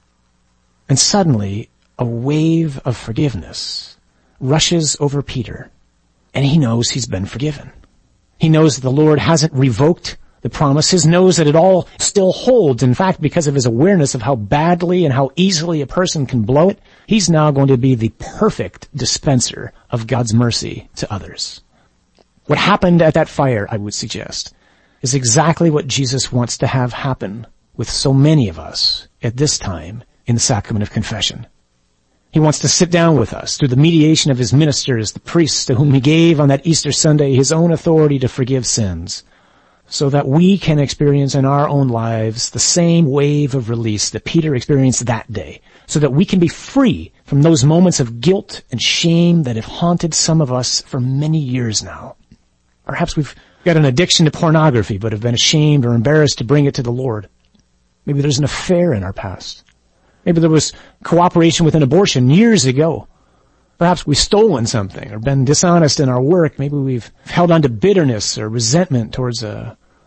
And suddenly, a wave of forgiveness rushes over Peter, and he knows he's been forgiven. He knows that the Lord hasn't revoked the promises, knows that it all still holds. In fact, because of his awareness of how badly and how easily a person can blow it, he's now going to be the perfect dispenser of God's mercy to others. What happened at that fire, I would suggest, is exactly what Jesus wants to have happen with so many of us at this time in the sacrament of confession. He wants to sit down with us through the mediation of his ministers, the priests to whom he gave on that Easter Sunday his own authority to forgive sins, so that we can experience in our own lives the same wave of release that Peter experienced that day, so that we can be free from those moments of guilt and shame that have haunted some of us for many years now. Perhaps we've got an addiction to pornography, but have been ashamed or embarrassed to bring it to the Lord. Maybe there's an affair in our past. Maybe there was cooperation with an abortion years ago. Perhaps we've stolen something or been dishonest in our work. Maybe we've held on to bitterness or resentment towards a,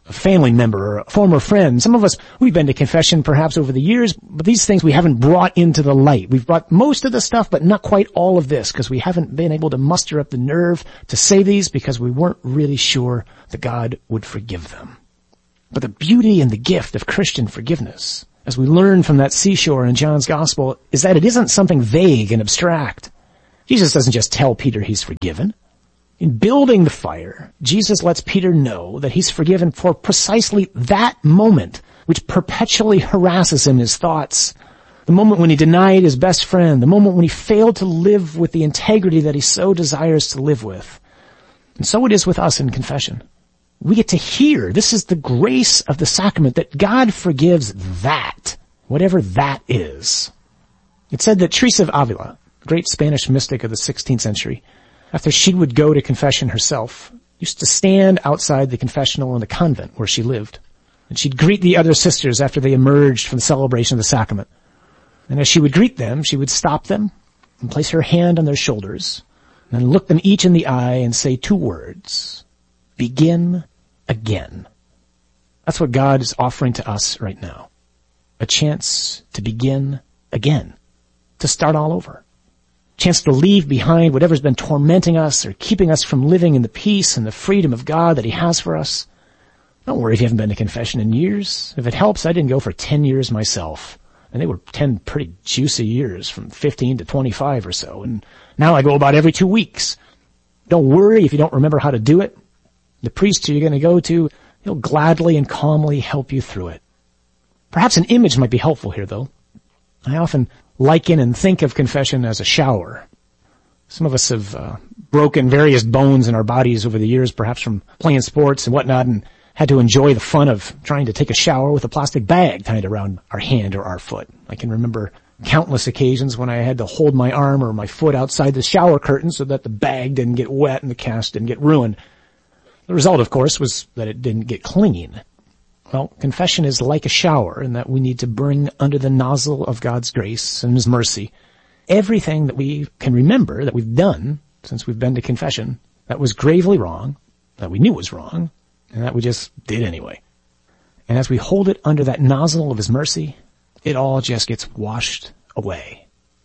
a family member or a former friend. Some of us, we've been to confession perhaps over the years, but these things we haven't brought into the light. We've brought most of the stuff, but not quite all of this, because we haven't been able to muster up the nerve to say these because we weren't really sure that God would forgive them. But the beauty and the gift of Christian forgiveness, as we learn from that seashore in John's Gospel, is that it isn't something vague and abstract. Jesus doesn't just tell Peter he's forgiven. In building the fire, Jesus lets Peter know that he's forgiven for precisely that moment, which perpetually harasses him in his thoughts. The moment when he denied his best friend, the moment when he failed to live with the integrity that he so desires to live with. And so it is with us in confession. We get to hear, this is the grace of the sacrament, that God forgives that, whatever that is. It's said that Teresa of Avila, great Spanish mystic of the sixteenth century, after she would go to confession herself, used to stand outside the confessional in the convent where she lived. And she'd greet the other sisters after they emerged from the celebration of the sacrament. And as she would greet them, she would stop them and place her hand on their shoulders, and then look them each in the eye and say two words: begin again. That's what God is offering to us right now. A chance to begin again. To start all over. Chance to leave behind whatever's been tormenting us or keeping us from living in the peace and the freedom of God that He has for us. Don't worry if you haven't been to confession in years. If it helps, I didn't go for ten years myself. And they were ten pretty juicy years, from fifteen to twenty-five or so. And now I go about every two weeks. Don't worry if you don't remember how to do it. The priest you're going to go to, he'll gladly and calmly help you through it. Perhaps an image might be helpful here, though. I often liken and think of confession as a shower. Some of us have uh, broken various bones in our bodies over the years, perhaps from playing sports and whatnot, and had to enjoy the fun of trying to take a shower with a plastic bag tied around our hand or our foot. I can remember countless occasions when I had to hold my arm or my foot outside the shower curtain so that the bag didn't get wet and the cast didn't get ruined. The result, of course, was that it didn't get clinging. Well, confession is like a shower in that we need to bring under the nozzle of God's grace and His mercy everything that we can remember that we've done since we've been to confession that was gravely wrong, that we knew was wrong, and that we just did anyway. And as we hold it under that nozzle of His mercy, it all just gets washed away.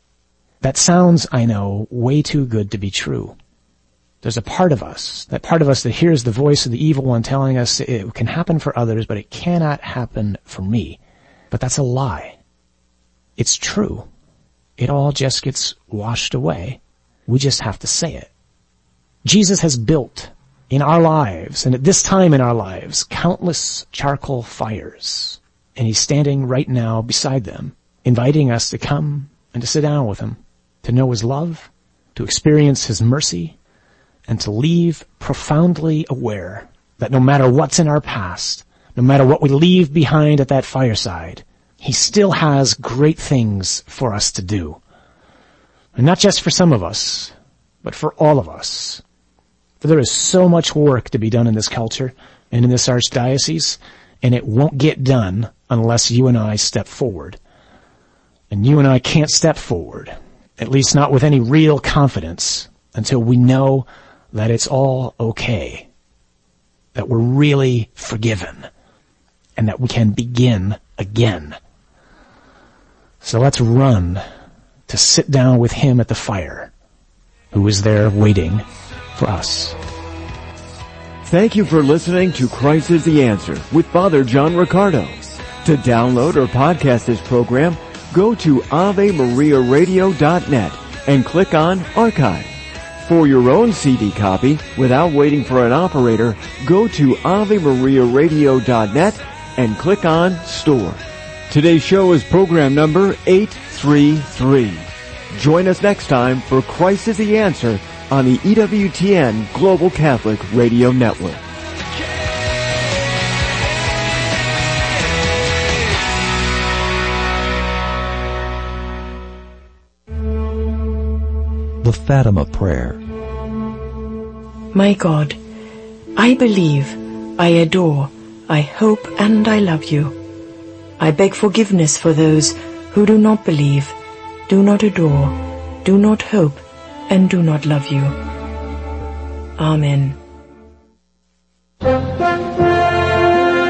That sounds, I know, way too good to be true. There's a part of us, that part of us that hears the voice of the evil one telling us it can happen for others, but it cannot happen for me. But that's a lie. It's true. It all just gets washed away. We just have to say it. Jesus has built in our lives, and at this time in our lives, countless charcoal fires. And He's standing right now beside them, inviting us to come and to sit down with Him, to know His love, to experience His mercy, and to leave profoundly aware that no matter what's in our past, no matter what we leave behind at that fireside, He still has great things for us to do. And not just for some of us, but for all of us. For there is so much work to be done in this culture and in this archdiocese, and it won't get done unless you and I step forward. And you and I can't step forward, at least not with any real confidence, until we know that it's all okay, that we're really forgiven, and that we can begin again. So let's run to sit down with Him at the fire, who is there waiting for us. Thank you for listening to Christ is the Answer with Father John Riccardo. To download or podcast this program, go to ave maria radio dot net and click on Archive. For your own C D copy, without waiting for an operator, go to ave maria radio dot net and click on Store. Today's show is program number eight thirty-three. Join us next time for Christ is the Answer on the E W T N Global Catholic Radio Network. The Fatima Prayer. My God, I believe, I adore, I hope, and I love you. I beg forgiveness for those who do not believe, do not adore, do not hope, and do not love you. Amen.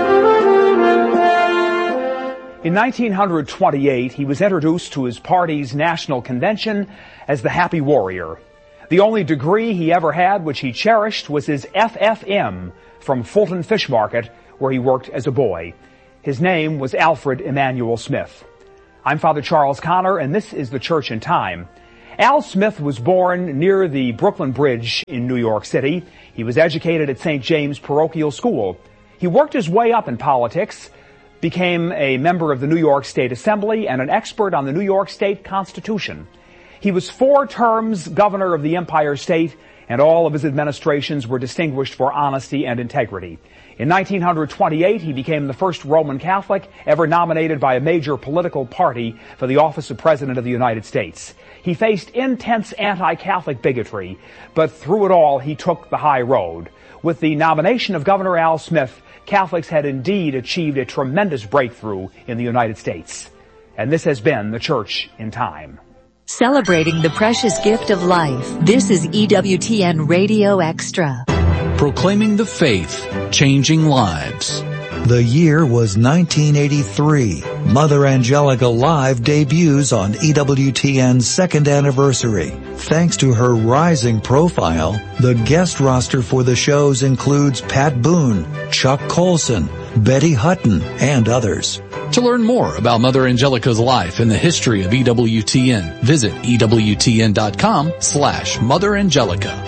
In nineteen twenty-eight, he was introduced to his party's national convention as the Happy Warrior. The only degree he ever had, which he cherished, was his F F M from Fulton Fish Market, where he worked as a boy. His name was Alfred Emanuel Smith. I'm Father Charles Connor, and this is the Church in Time. Al Smith was born near the Brooklyn Bridge in New York City. He was educated at Saint James Parochial School. He worked his way up in politics, became a member of the New York State Assembly, and an expert on the New York State Constitution. He was four terms governor of the Empire State, and all of his administrations were distinguished for honesty and integrity. In nineteen twenty-eight, he became the first Roman Catholic ever nominated by a major political party for the office of President of the United States. He faced intense anti-Catholic bigotry, but through it all, he took the high road. With the nomination of Governor Al Smith, Catholics had indeed achieved a tremendous breakthrough in the United States. And this has been the Church in Time. Celebrating the precious gift of life, this is E W T N Radio Extra. Proclaiming the faith, changing lives. The year was nineteen eighty-three. Mother Angelica Live debuts on E W T N's second anniversary. Thanks to her rising profile, the guest roster for the shows includes Pat Boone, Chuck Colson, Betty Hutton, and others. To learn more about Mother Angelica's life and the history of E W T N, visit ewtn.com slash Mother Angelica.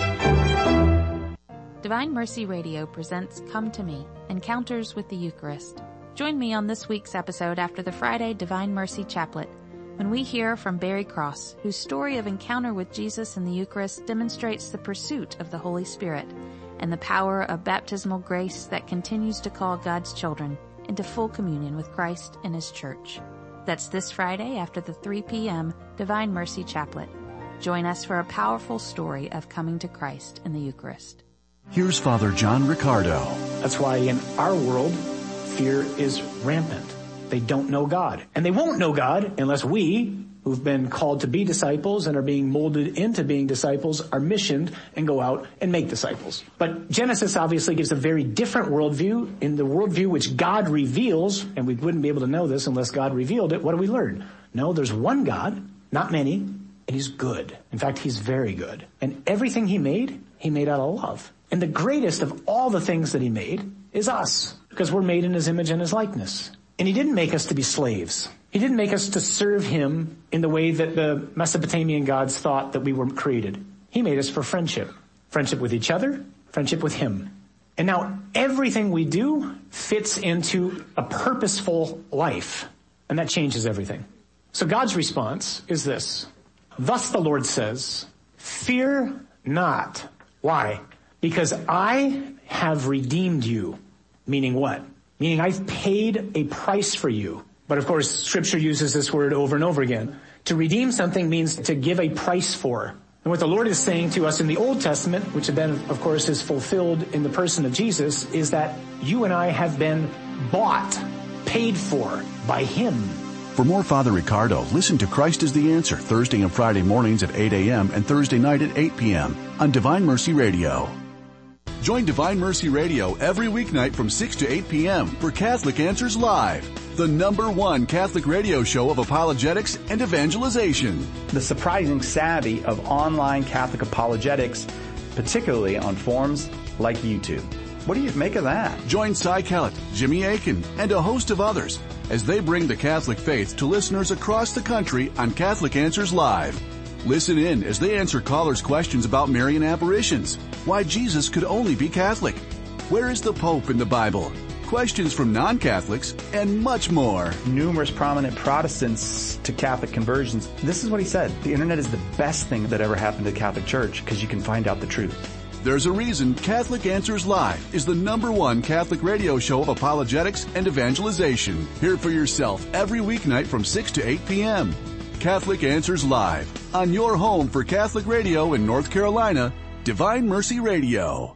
Divine Mercy Radio presents Come to Me, Encounters with the Eucharist. Join me on this week's episode after the Friday Divine Mercy Chaplet, when we hear from Barry Cross, whose story of encounter with Jesus in the Eucharist demonstrates the pursuit of the Holy Spirit and the power of baptismal grace that continues to call God's children into full communion with Christ and His Church. That's this Friday after the three p.m. Divine Mercy Chaplet. Join us for a powerful story of coming to Christ in the Eucharist. Here's Father John Riccardo. That's why in our world, fear is rampant. They don't know God. And they won't know God unless we, who've been called to be disciples and are being molded into being disciples, are missioned and go out and make disciples. But Genesis obviously gives a very different worldview. In the worldview which God reveals, and we wouldn't be able to know this unless God revealed it, what do we learn? No, there's one God, not many, and He's good. In fact, He's very good. And everything He made, He made out of love. And the greatest of all the things that He made is us, because we're made in His image and His likeness. And He didn't make us to be slaves. He didn't make us to serve Him in the way that the Mesopotamian gods thought that we were created. He made us for friendship. Friendship with each other, friendship with Him. And now everything we do fits into a purposeful life. And that changes everything. So God's response is this. Thus the Lord says, fear not. Why? Because I have redeemed you. Meaning what? Meaning I've paid a price for you. But of course, Scripture uses this word over and over again. To redeem something means to give a price for. And what the Lord is saying to us in the Old Testament, which then of course is fulfilled in the person of Jesus, is that you and I have been bought, paid for by Him. For more Father Riccardo, listen to Christ is the Answer Thursday and Friday mornings at eight a.m. and Thursday night at eight p.m. on Divine Mercy Radio. Join Divine Mercy Radio every weeknight from six to eight p.m. for Catholic Answers Live, the number one Catholic radio show of apologetics and evangelization. The surprising savvy of online Catholic apologetics, particularly on forums like YouTube. What do you make of that? Join Cy Kellett, Jimmy Akin, and a host of others as they bring the Catholic faith to listeners across the country on Catholic Answers Live. Listen in as they answer callers' questions about Marian apparitions, why Jesus could only be Catholic, where is the Pope in the Bible, questions from non-Catholics, and much more. Numerous prominent Protestants to Catholic conversions. This is what he said. The internet is the best thing that ever happened to the Catholic Church because you can find out the truth. There's a reason Catholic Answers Live is the number one Catholic radio show of apologetics and evangelization. Hear it for yourself every weeknight from six to eight p.m. Catholic Answers Live, on your home for Catholic radio in North Carolina, Divine Mercy Radio.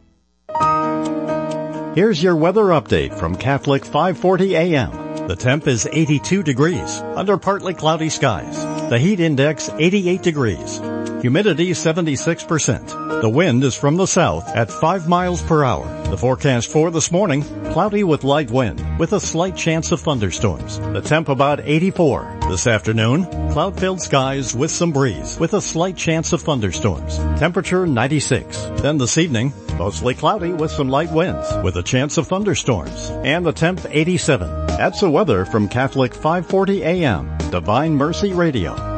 Here's your weather update from Catholic five forty A M. The temp is eighty-two degrees under partly cloudy skies. The heat index eighty-eight degrees. Humidity seventy-six percent. The wind is from the south at five miles per hour. The forecast for this morning, cloudy with light wind with a slight chance of thunderstorms. The temp about eighty-four. This afternoon, cloud-filled skies with some breeze with a slight chance of thunderstorms. Temperature ninety-six. Then this evening, mostly cloudy with some light winds with a chance of thunderstorms. And the temp eighty-seven. That's the weather from Catholic five forty A M, Divine Mercy Radio.